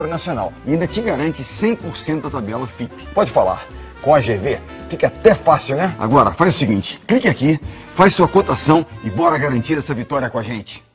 nacional e ainda te garante 100% da tabela FIP. Pode falar, com a GV fica até fácil, né? Agora, faz o seguinte, clique aqui, faz sua cotação e bora garantir essa vitória com a gente.